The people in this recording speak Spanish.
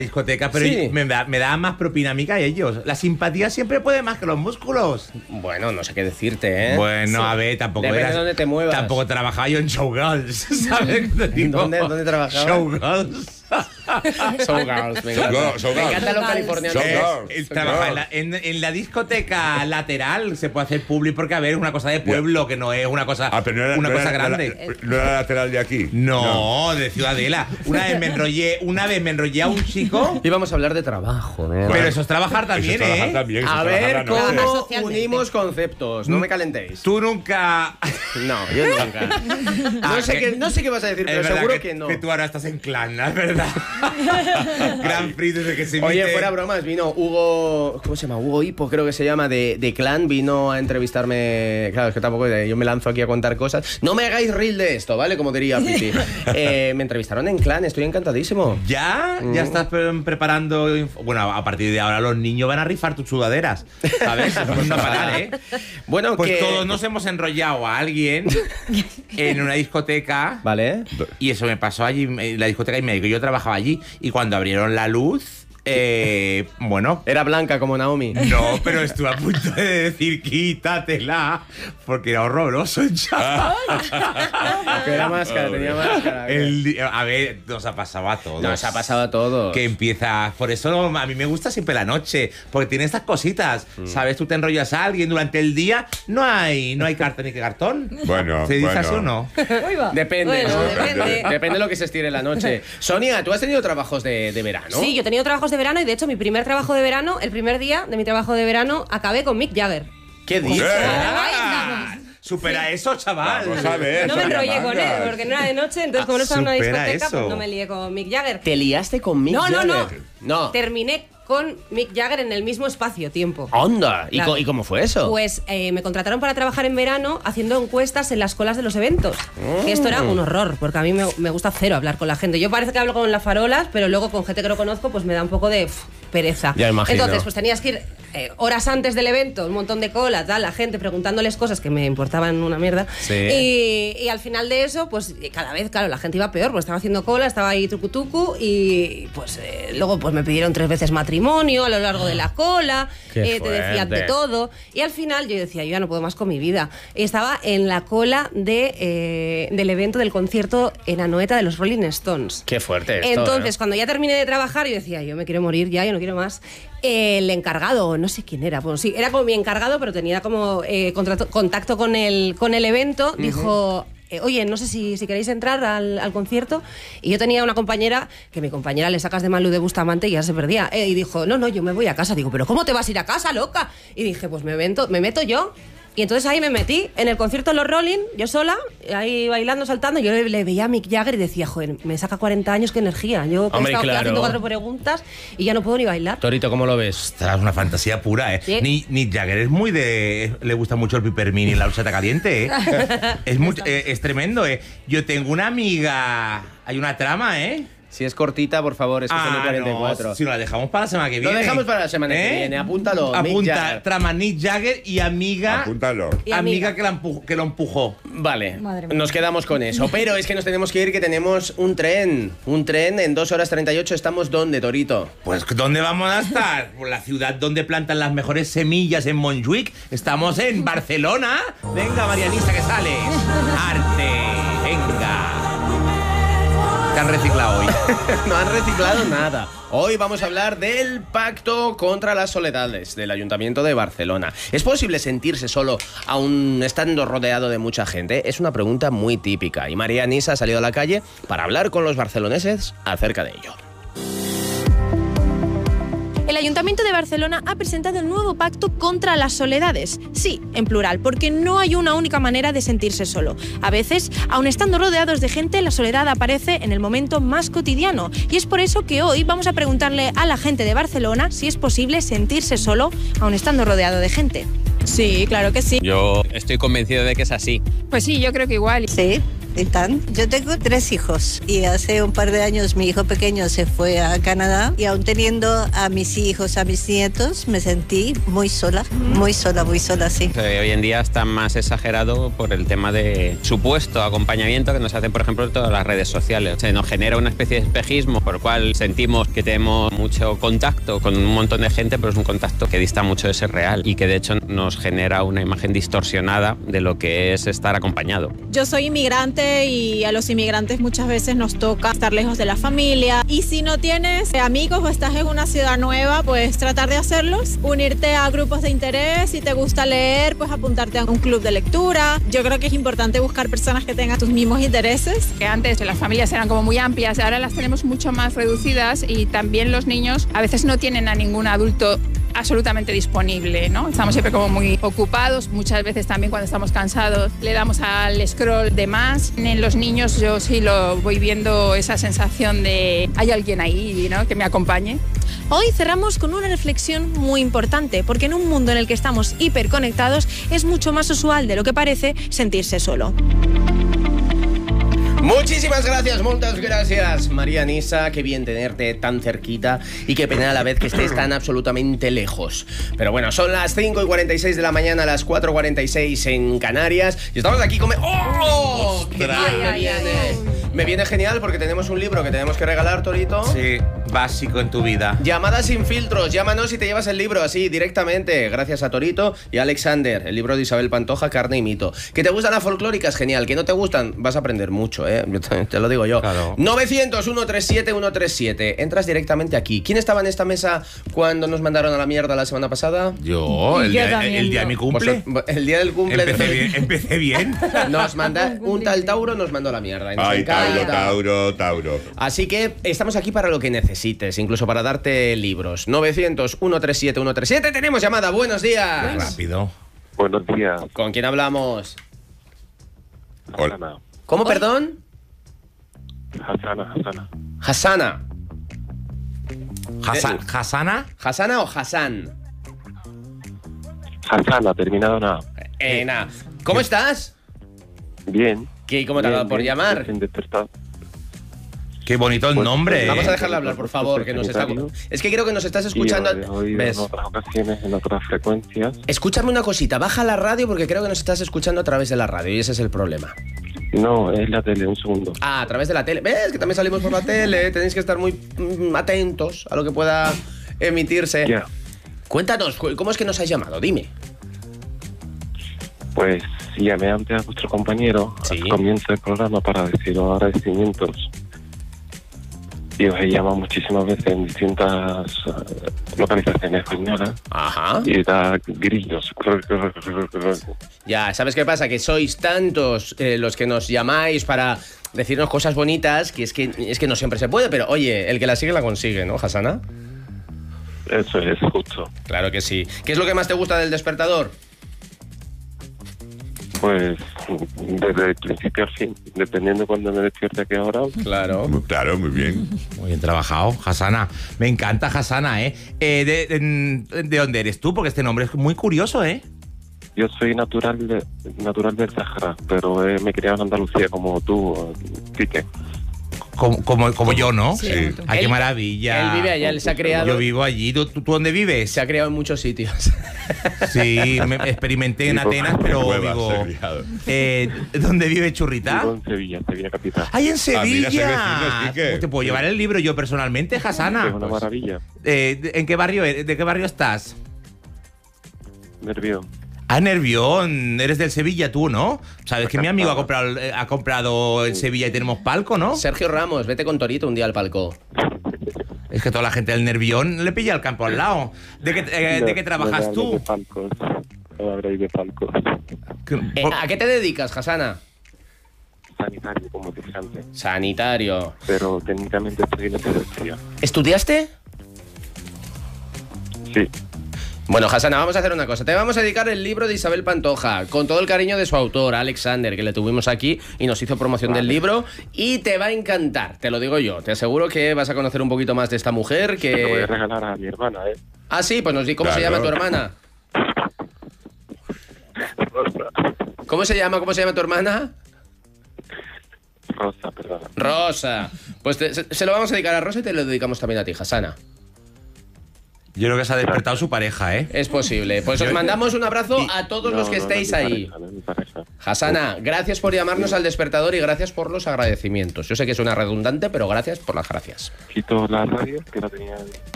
discoteca, pero Sí. me da más propina a mí que a ellos. La simpatía siempre puede más que los músculos. Bueno, no sé qué decirte, ¿eh? Bueno, Sí. a ver, tampoco Depende eras- de dónde te muevas. Tampoco trabajaba yo en Showgirls, ¿sabes qué te digo? ¿Dónde trabajabas? Showgirls. Showgirls, me encanta. Showgirls. Me encanta los californianos. Trabaja en la discoteca lateral, se puede hacer publi porque, a ver, es una cosa de pueblo, que no es una cosa, pero no era, una no cosa era- grande. No era lateral de aquí. No, de Ciudadela. Una vez me enrollé a un chico. Y vamos a hablar de trabajo, ¿no? Pero eso es trabajar también, Eso es trabajar ¿eh? también, eso A es trabajar ver la noche. cómo Trabajar socialmente. unimos conceptos. No me calentéis. Tú nunca. No, yo nunca. No sé qué vas a decir, pero Es verdad seguro que no. Que tú ahora estás en clan, ¿no? Es verdad. Gran Prix desde que se emite. Oye, fuera bromas, vino Hugo, ¿cómo se llama? Hugo Hipo, creo que se llama, de Clan, vino a entrevistarme. Claro, es que tampoco yo me lanzo aquí a contar cosas. No me hagáis reel de esto, ¿vale? Como diría Piti. Me entrevistaron en Clan, estoy encantadísimo. ¿Ya? ¿Ya estás preparando? Bueno, a partir de ahora los niños van a rifar tus sudaderas, ¿sabes? No parar, ¿eh? Bueno, Pues que... todos nos hemos enrollado a alguien en una discoteca. Vale. Y eso me pasó allí en la discoteca y médico. Yo trabajaba allí y cuando abrieron la luz, bueno. Era blanca como Naomi. No, pero estuve a punto de decir quítatela porque era horroroso el chaval. Que era máscara, tenía máscara. A ver, nos ha pasado a todos. Nos ha pasado a todos. Que empieza. Por eso a mí me gusta siempre la noche, porque tiene estas cositas. ¿Sabes? Tú te enrollas a alguien durante el día, no hay carta ni que cartón. Bueno, ¿se dice bueno. así o no? Depende, Bueno, ¿no? depende. Depende de lo que se estire la noche. Sonia, ¿tú has tenido trabajos de verano? Sí, yo he tenido trabajos de verano y de hecho mi primer trabajo de verano, el primer día de mi trabajo de verano, acabé con Mick Jagger. ¿Qué dices? Ahí estamos. Supera eso, chaval. Vamos a ver. No me Sonia enrollé con él Mangas. porque no era de noche, entonces como no estaba en una supera discoteca, eso. pues no me lié con Mick Jagger. ¿Te liaste con Mick No. Jagger? No. Terminé con Mick Jagger en el mismo espacio-tiempo. ¡Onda! ¿Y, Claro. ¿Y cómo fue eso? Pues me contrataron para trabajar en verano haciendo encuestas en las colas de los eventos. Que esto era un horror, porque a mí me gusta cero hablar con la gente. Yo parece que hablo con las farolas, pero luego con gente que no conozco, pues me da un poco de pereza. Ya imagino. Entonces, pues tenías que ir horas antes del evento, un montón de colas, tal, la gente preguntándoles cosas que me importaban una mierda. Sí. Y al final de eso, pues cada vez, claro, la gente iba peor, porque estaba haciendo cola, estaba ahí tucu y pues luego pues me pidieron 3 veces matrimonio a lo largo de la cola, Qué te decían de fuerte. todo. Y al final yo decía, yo ya no puedo más con mi vida. Y estaba en la cola del evento del concierto en Anoeta de los Rolling Stones. Qué fuerte esto, Entonces, cuando ya terminé de trabajar, yo decía, yo me quiero morir ya, yo no quiero más. El encargado, no sé quién era, bueno, sí, era como mi encargado, pero tenía como contacto con el evento, dijo... oye, no sé si queréis entrar al concierto. Y yo tenía una compañera, que mi compañera le sacas de Malú de Bustamante y ya se perdía. Y dijo, no, yo me voy a casa. Digo, ¿pero cómo te vas a ir a casa, loca? Y dije, pues me meto yo. Y entonces ahí me metí en el concierto de los Rolling, yo sola, ahí bailando, saltando. Yo le veía a Mick Jagger y decía, joder, me saca 40 años, qué energía. Yo que he Hombre, estado claro. haciendo 4 preguntas y ya no puedo ni bailar. Torito, ¿cómo lo ves? Ostras, una fantasía pura, ¿eh? Sí. Nick Jagger es muy de... Le gusta mucho el pipermini y la horchata caliente, ¿eh? es tremendo, ¿eh? Yo tengo una amiga... Hay una trama, ¿eh? Si es cortita, por favor, es que son el 44. No, si nos la dejamos para la semana que viene. Lo dejamos para la semana que viene, apúntalo, Mick Apunta, Jagger. trama Nick Jagger y amiga... Apúntalo. Y amiga que lo empujó. Vale, Madre mía. nos quedamos con eso. Pero es que nos tenemos que ir, que tenemos un tren. Un tren en 2 horas 38. ¿Estamos dónde, Torito? Pues, ¿dónde vamos a estar? Por la ciudad donde plantan las mejores semillas en Montjuic. Estamos en Barcelona. Venga, Marianisa, que sales. Arte, venga. Te han reciclado hoy. No han reciclado nada. Hoy vamos a hablar del Pacto contra las Soledades del Ayuntamiento de Barcelona. ¿Es posible sentirse solo aún estando rodeado de mucha gente? Es una pregunta muy típica y María Nisa ha salido a la calle para hablar con los barceloneses acerca de ello. El Ayuntamiento de Barcelona ha presentado el nuevo pacto contra las soledades. Sí, en plural, porque no hay una única manera de sentirse solo. A veces, aun estando rodeados de gente, la soledad aparece en el momento más cotidiano. Y es por eso que hoy vamos a preguntarle a la gente de Barcelona si es posible sentirse solo, aun estando rodeado de gente. Sí, claro que sí. Yo estoy convencido de que es así. Pues sí, yo creo que igual. Sí. ¿Y tan? Yo tengo 3 hijos y hace un par de años mi hijo pequeño se fue a Canadá y aún teniendo a mis hijos, a mis nietos, me sentí muy sola, sí. Hoy en día está más exagerado por el tema de supuesto acompañamiento que nos hacen, por ejemplo, todas las redes sociales. Se nos genera una especie de espejismo por el cual sentimos que tenemos mucho contacto con un montón de gente, pero es un contacto que dista mucho de ser real y que de hecho nos genera una imagen distorsionada de lo que es estar acompañado. Yo soy inmigrante y a los inmigrantes muchas veces nos toca estar lejos de la familia, y si no tienes amigos o estás en una ciudad nueva, pues tratar de hacerlos, unirte a grupos de interés. Si te gusta leer, pues apuntarte a un club de lectura. Yo creo que es importante buscar personas que tengan tus mismos intereses. Que antes las familias eran como muy amplias, ahora las tenemos mucho más reducidas, y también los niños a veces no tienen a ningún adulto absolutamente disponible, ¿no? Estamos siempre como muy ocupados, muchas veces también cuando estamos cansados le damos al scroll de más. En los niños yo sí lo voy viendo, esa sensación de hay alguien ahí, ¿no?, que me acompañe. Hoy cerramos con una reflexión muy importante, porque en un mundo en el que estamos hiperconectados es mucho más usual de lo que parece sentirse solo. Muchísimas gracias, muchas gracias, María Nisa. Qué bien tenerte tan cerquita y qué pena a la vez que estés tan absolutamente lejos. Pero bueno, son las 5:46 de la mañana, las 4:46 en Canarias y estamos aquí con... ¡Oh! ¡Qué bien me viene genial porque tenemos un libro que tenemos que regalar, Torito. Sí, básico en tu vida. Llamadas sin filtros, llámanos y te llevas el libro así directamente, gracias a Torito y a Alexander, el libro de Isabel Pantoja, Carne y Mito. ¿Que te gustan las folclóricas? Genial. ¿Que no te gustan? Vas a aprender mucho, te lo digo yo. Claro. 900-137-137. Entras directamente aquí. ¿Quién estaba en esta mesa cuando nos mandaron a la mierda la semana pasada? Yo, el día de mi cumple. El día del cumple. Empecé bien. Nos manda un tal Tauro, nos mandó a la mierda. Ay, Tauro. Así que estamos aquí para lo que necesites, incluso para darte libros. 900-137-137. Tenemos llamada. Buenos días. Rápido. Buenos días. ¿Con quién hablamos? Hola. ¿Cómo, perdón? Hassana. Hassana. ¿Hassana? ¿Hassana o Hassan? Hassana, terminado nada. Nada. ¿Cómo estás? Bien. ¿Qué? ¿Cómo te ha dado por llamar? Recién despertado. Qué bonito el nombre. Vamos a dejarle hablar, por favor, que nos está... Es que creo que nos estás escuchando... ¿Ves? En otras ocasiones, en otras frecuencias. Escúchame una cosita, baja la radio porque creo que nos estás escuchando a través de la radio y ese es el problema. No, es la tele, un segundo. Ah, a través de la tele. ¿Ves? Que también salimos por la tele, tenéis que estar muy atentos a lo que pueda emitirse. Ya. Cuéntanos, ¿cómo es que nos has llamado? Dime. Pues llamé antes a vuestro compañero al comienzo del programa para deciros agradecimientos. Y os he llamado muchísimas veces en distintas localizaciones españolas. Ajá. Y da grillos. Ya, ¿sabes qué pasa? Que sois tantos los que nos llamáis para decirnos cosas bonitas que es que no siempre se puede, pero oye, el que la sigue la consigue, ¿no, Hassana? Eso es, justo. Claro que sí. ¿Qué es lo que más te gusta del despertador? Pues desde el principio al fin, dependiendo cuando me despierte a qué hora. Claro, muy bien. Muy bien trabajado, Hassana. Me encanta Hassana, ¿eh? ¿De dónde eres tú? Porque este nombre es muy curioso, ¿eh? Yo soy natural del Sahara, pero me he criado en Andalucía como tú, Quique. Como yo, ¿no? Sí. Ay, qué maravilla. Él vive allá, él se ha criado... Yo vivo allí. ¿Tú dónde vives? Se ha criado en muchos sitios. Sí, me experimenté en Atenas, pero vivo... ¿Dónde vive Churrita? Vivo en Sevilla capital. ¡Ay, en mira, Sevilla! ¿Te puedo llevar el libro yo personalmente, Hassana? Es una maravilla. ¿De qué barrio estás? Nervión. Ah, Nervión, eres del Sevilla tú, ¿no? Sabes que mi amigo ha comprado en Sevilla y tenemos palco, ¿no? Sergio Ramos, vete con Torito un día al palco. Es que toda la gente del Nervión le pilla el campo al lado. ¿De qué trabajas tú? De palcos. No habréis de palcos. ¿A qué te dedicas, Hassana? Sanitario, como dije antes. Sanitario. Pero técnicamente estoy en la ¿Estudiaste? Sí. Bueno, Hassana, vamos a hacer una cosa. Te vamos a dedicar el libro de Isabel Pantoja, con todo el cariño de su autor, Alexander, que le tuvimos aquí y nos hizo promoción del libro. Y te va a encantar, te lo digo yo. Te aseguro que vas a conocer un poquito más de esta mujer que... Te lo voy a regalar a mi hermana, ¿eh? Ah, sí, pues nos di cómo se llama tu hermana. ¿Cómo se llama tu hermana? Rosa, perdona. Rosa. Pues se lo vamos a dedicar a Rosa y te lo dedicamos también a ti, Hasana. Yo creo que se ha despertado su pareja, ¿eh? Es posible. Pues os mandamos un abrazo a todos los que estéis ahí. Hasana, gracias por llamarnos al despertador y gracias por los agradecimientos. Yo sé que suena redundante, pero gracias por las gracias. Quito la radio, que la tenía...